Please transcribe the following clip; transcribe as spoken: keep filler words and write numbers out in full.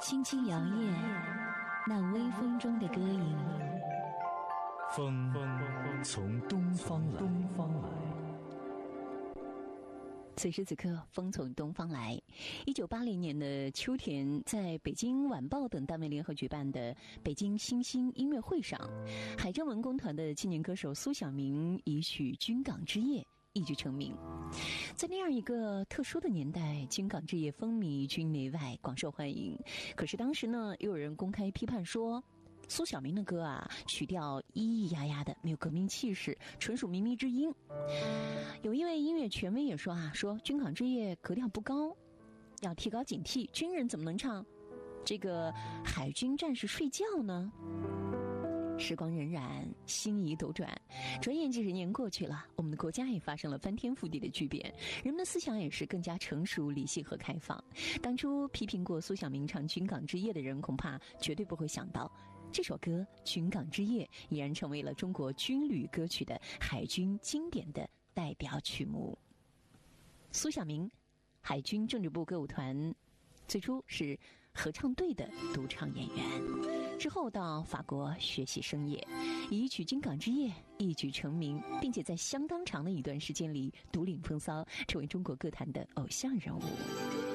轻轻摇曳那微风中的歌吟。 风从东方来，东方来。 此时此刻，风从东方来。一九八零年的秋天，在北京晚报等单位联合举办的北京新星音乐会上，海政文工团的青年歌手苏小明以曲《军港之夜》一举成名。在那样一个特殊的年代，《军港之夜》风靡军内外，广受欢迎。可是当时呢，又有人公开批判说，苏小明的歌啊，曲调咿咿呀呀的，没有革命气势，纯属靡靡之音。有一位音乐权威也说啊，说《军港之夜》格调不高，要提高警惕，军人怎么能唱这个海军战士睡觉呢？时光荏苒，心已斗转，转眼几十年过去了，我们的国家也发生了翻天覆地的巨变，人们的思想也是更加成熟、理性和开放。当初批评过苏小明唱《军港之夜》的人，恐怕绝对不会想到，这首歌《军港之夜》已然成为了中国军旅歌曲的海军经典的代表曲目。苏小明，海军政治部歌舞团最初是合唱队的独唱演员，之后到法国学习声乐，以一曲《军港之夜》一举成名，并且在相当长的一段时间里独领风骚，成为中国歌坛的偶像人物。